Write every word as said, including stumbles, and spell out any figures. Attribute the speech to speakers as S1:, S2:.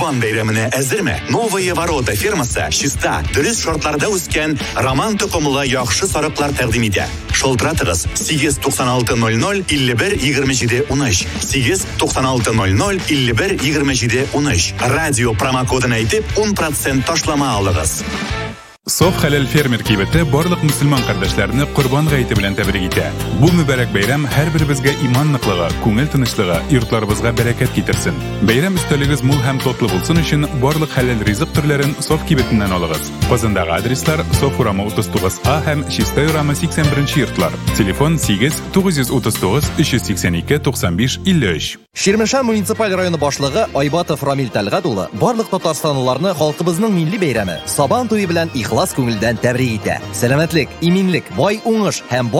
S1: Курбан бәйрәменә әзерме? Новые ворота фермасы чиста, дөрес шартларда үскән роман токымлы яхшы сарыклар тәкъдим итә. Шалтыратыгыз сигез туксан алты ноль ноль илле бер егерме җиде унөч. сигез туксан алты ноль ноль илле бер егерме җиде унөч. Радио промокодын әйтеп он процент ташлама алыгыз.
S2: Соф хәләл фермер кибете барлык мусульман кардәшләрне Курбан гаете белән тәбрик итә. Бу мөбарәк бәйрәм һәрберебезгә иман ныклыгы, күңел тынычлыгы, йортларыбызга бәрәкәт китерсен. Бәйрәм өстәлегез мул һәм татлы булсын өчен барлык хәләл ризык төрләрен Соф кибетеннән алыгыз. Казандагы адреслар: Соф урамы утыз тугыз А һәм Чистай урамы сиксән беренче йортлар. Телефон сигез тугыз йөз утыз тугыз өч йөз сиксән ике туксан биш илле өч.
S3: Ширмешән муниципаль районы башлыгы Айбатов Рамил Тәлгат улы барлык татарстанлыларны халкыбызның милли бәйрәме Сабан туе белән ихлас күңелдән тәбрик итә. Сәламәтлек, иминлек, бай уңыш һәм